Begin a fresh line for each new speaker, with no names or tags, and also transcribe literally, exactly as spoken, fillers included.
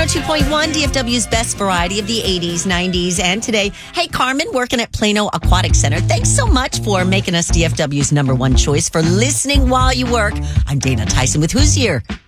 oh two point one, D F W's best variety of the eighties, nineties, and today. Hey, Carmen, working at Plano Aquatic Center. Thanks so much for making us D F W's number one choice for listening while you work. I'm Dana Tyson with Who's Here.